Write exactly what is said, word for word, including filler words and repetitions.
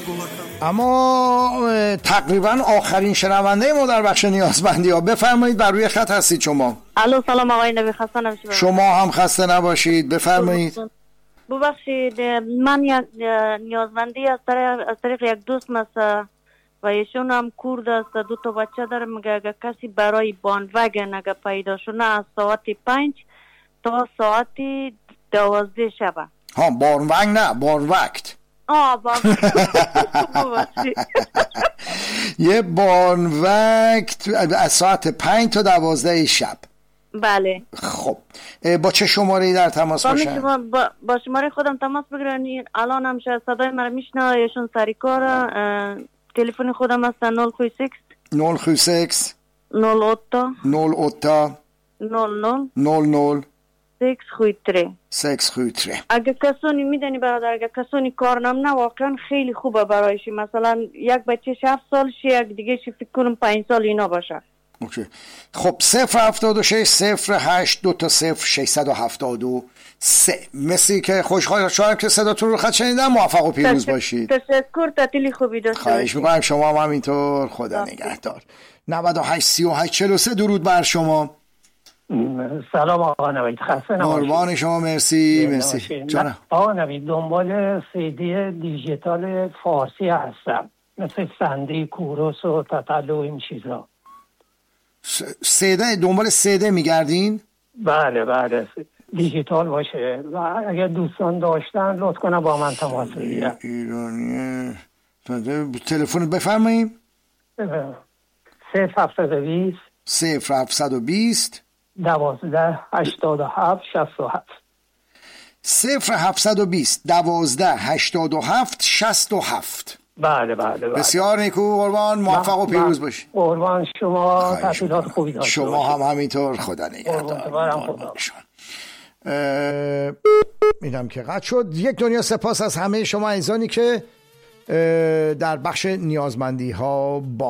اما تقریبا آخرین شنونده ما در بخش نیازمندی ها. بفرمایید، بر روی خط هستید شما. الو سلام آقای نبی، خسته نباشید. شما هم خسته نباشید، بفرمایید. ببخشید من یک نیازمندی از طریق از طریق یک دوست است و ایشون هم کورد است، دو تا بچه داره. میگه اگه کسی برای باندوگن اگه پیدا شونه از ساعت پنج تا ساعت دوازده شب. ها بانوگ نه بانوقت. آه بانوقت. یه بانوقت از ساعت پنج تا دوازده شب. بله. خب با چه شماره‌ای در تماس باشن؟ با, با, با شماره خودم تماس بگیرن. الان هم شاید صدای من میشنه، ایشون سری کار. تلفن خودم هست نول خو سیکس نول خو سیکس نول اوتا نول اوتا نول نول نول نول سیکس خو تری سیکس خو تری. اگه کسانی میدنی برادر، اگه کسانی کارنام نه واقعا خیلی خوبه برایشی. مثلا یک بچه هفت سال شه، یک دیگه شی فکر کنم پنج سال اینا باشه. اوکی. خب صفر هفتاد و شش صفر هشت دو تا صفر ششصد و هفتاد و سه. مثل که خوشحال شدم که صداتون رو خط شنیدم. موفق و پیروز باشید. تشکر، تعطیلی خوبی داشته باشید. خواهش می‌کنم، شما هم همینطور. خدا نگهدار. نود و هشت سی و هشت چهل و سه درود بر شما. سلام آقا نوید، خسته نباشید. قربان شما، مرسی مرسی. جانم آقا نوید، دنبال سیدی دیجیتال فارسی هستم، مثل سنده کوروس و تتلو این چیزا. سیده دنبال سیده میگردین؟ بله بله، دیجیتال باشه و اگر دوستان داشتن لطف کنن با من تماس بگیرن. ایرانیه. تلفن بفرمایید. صفر هفتصد و بیست صفر هفتصد و بیست دوازده هشتاد و هفت شصت و هفت. صفر هفتصد و بیست دوازده هشتاد و هفت شصت و هفت. بله بله بله. بسیار نیکو قربان، موفق و پیروز باشید. قربان شما، تحصیلات خوبی داشته شما باشید. هم همینطور. خدا نگهدار. میدم که قطع شد. یک دنیا سپاس از همه شما عزیزانی که در بخش نیازمندی ها با